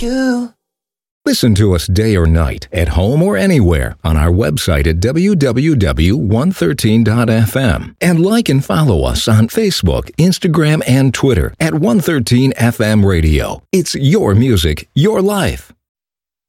you. Listen to us day or night, at home or anywhere, on our website at www.113.fm. And like and follow us on Facebook, Instagram, and Twitter at 113 FM Radio. It's your music, your life.